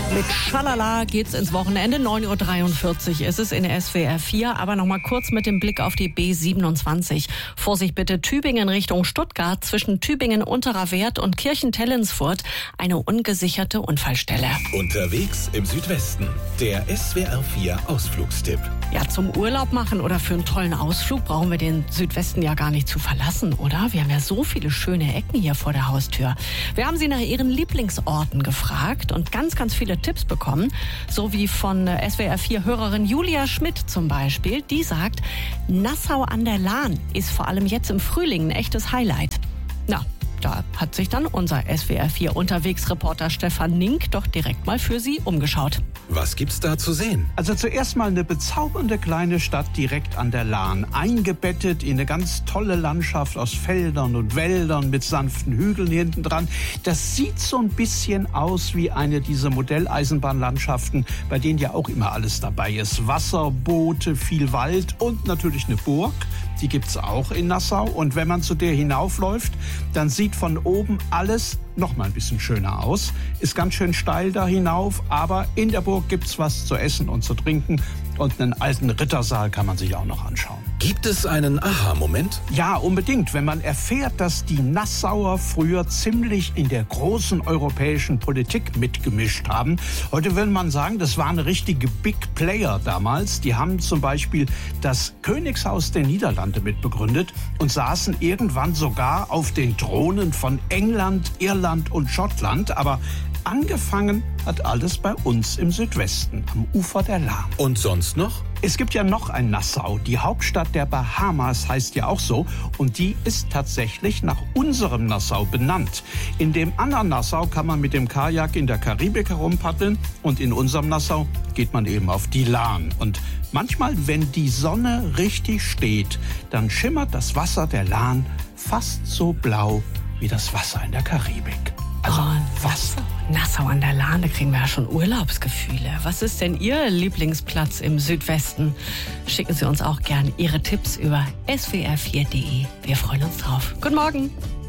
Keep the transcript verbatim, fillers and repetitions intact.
Mit Schalala geht's ins Wochenende. neun Uhr dreiundvierzig ist es in S W R vier. Aber noch mal kurz mit dem Blick auf die B siebenundzwanzig. Vorsicht bitte, Tübingen Richtung Stuttgart. Zwischen Tübingen Unterer Wert und Kirchentellensfurt eine ungesicherte Unfallstelle. Unterwegs im Südwesten. Der S W R vier Ausflugstipp. Ja, zum Urlaub machen oder für einen tollen Ausflug brauchen wir den Südwesten ja gar nicht zu verlassen, oder? Wir haben ja so viele schöne Ecken hier vor der Haustür. Wir haben Sie nach Ihren Lieblingsorten gefragt und ganz, ganz viele Tipps bekommen. So wie von S W R vier Hörerin Julia Schmidt zum Beispiel. Die sagt, Nassau an der Lahn ist vor allem jetzt im Frühling ein echtes Highlight. Na, da hat sich dann unser S W R vier Unterwegsreporter Stefan Nink doch direkt mal für Sie umgeschaut. Was gibt's da zu sehen? Also zuerst mal eine bezaubernde kleine Stadt direkt an der Lahn, eingebettet in eine ganz tolle Landschaft aus Feldern und Wäldern mit sanften Hügeln hinten dran. Das sieht so ein bisschen aus wie eine dieser Modelleisenbahnlandschaften, bei denen ja auch immer alles dabei ist. Wasser, Boote, viel Wald und natürlich eine Burg. Die gibt's auch in Nassau. Und wenn man zu der hinaufläuft, dann sieht von oben alles noch mal ein bisschen schöner aus. Ist ganz schön steil da hinauf, aber in der Burg gibt's was zu essen und zu trinken. Und einen alten Rittersaal kann man sich auch noch anschauen. Gibt es einen Aha-Moment? Ja, unbedingt. Wenn man erfährt, dass die Nassauer früher ziemlich in der großen europäischen Politik mitgemischt haben. Heute würde man sagen, das waren richtige Big Player damals. Die haben zum Beispiel das Königshaus der Niederlande mitbegründet und saßen irgendwann sogar auf den Thronen von England, Irland und Schottland. Aber angefangen hat alles bei uns im Südwesten, am Ufer der Lahn. Und sonst noch? Es gibt ja noch ein Nassau. Die Hauptstadt der Bahamas heißt ja auch so. Und die ist tatsächlich nach unserem Nassau benannt. In dem anderen Nassau kann man mit dem Kajak in der Karibik herumpaddeln. Und in unserem Nassau geht man eben auf die Lahn. Und manchmal, wenn die Sonne richtig steht, dann schimmert das Wasser der Lahn fast so blau wie das Wasser in der Karibik. Also oh, was? Nassau an der Lahn, da kriegen wir ja schon Urlaubsgefühle. Was ist denn Ihr Lieblingsplatz im Südwesten? Schicken Sie uns auch gern Ihre Tipps über S W R vier punkt de. Wir freuen uns drauf. Guten Morgen.